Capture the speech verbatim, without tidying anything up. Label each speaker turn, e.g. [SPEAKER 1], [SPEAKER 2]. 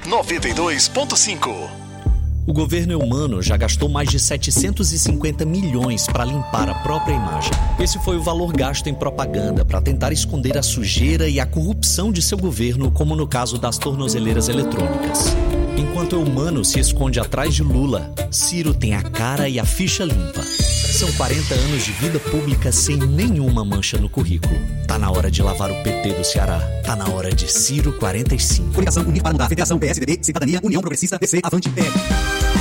[SPEAKER 1] noventa e dois ponto cinco.
[SPEAKER 2] O governo Eumano já gastou mais de setecentos e cinquenta milhões para limpar a própria imagem. Esse foi o valor gasto em propaganda para tentar esconder a sujeira e a corrupção de seu governo, como no caso das tornozeleiras eletrônicas. Enquanto Eumano se esconde atrás de Lula, Ciro tem a cara e a ficha limpa. São quarenta anos de vida pública sem nenhuma mancha no currículo. Tá na hora de lavar o P T do Ceará. Tá na hora de Ciro quarenta e cinco.
[SPEAKER 3] Coligação Unir para Mudar. Federação P S D B, Cidadania, União Progressista, P C, Avante, P L.